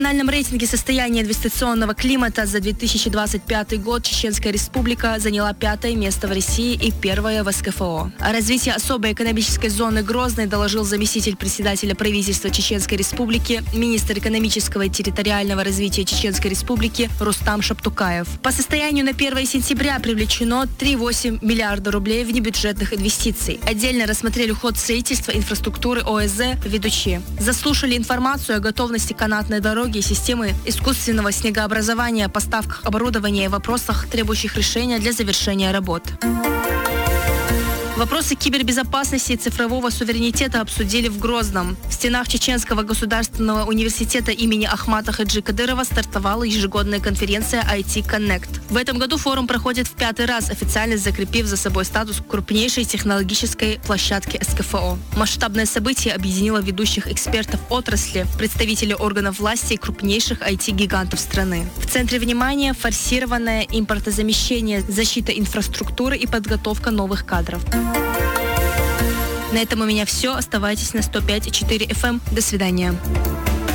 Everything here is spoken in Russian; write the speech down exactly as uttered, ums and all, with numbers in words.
В национальном рейтинге состояния инвестиционного климата за две тысячи двадцать пятый год Чеченская Республика заняла пятое место в России и первое в СКФО. О развитии особой экономической зоны Грозный доложил заместитель председателя правительства Чеченской Республики, министр экономического и территориального развития Чеченской Республики Рустам Шаптукаев. По состоянию на первое сентября привлечено три целых восемь десятых миллиарда рублей внебюджетных инвестиций. Отдельно рассмотрели ход строительства инфраструктуры ОСЗ ведущие. Заслушали информацию о готовности канатной дороги и системы искусственного снегообразования, поставках оборудования и вопросах, требующих решения для завершения работ. Вопросы кибербезопасности и цифрового суверенитета обсудили в Грозном. В стенах Чеченского государственного университета имени Ахмата Хаджи Кадырова стартовала ежегодная конференция ай ти Connect. В этом году форум проходит в пятый раз, официально закрепив за собой статус крупнейшей технологической площадки СКФО. Масштабное событие объединило ведущих экспертов отрасли, представителей органов власти и крупнейших ай ти-гигантов страны. В центре внимания форсированное импортозамещение, защита инфраструктуры и подготовка новых кадров. На этом у меня все. Оставайтесь на сто пять и четыре эф эм. До свидания.